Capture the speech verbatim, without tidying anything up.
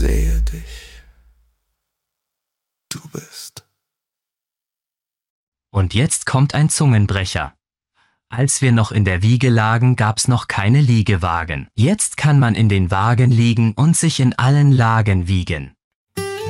sehe dich. Du bist. Und jetzt kommt ein Zungenbrecher. Als wir noch in der Wiege lagen, gab's noch keine Liegewagen. Jetzt kann man in den Wagen liegen und sich in allen Lagen wiegen.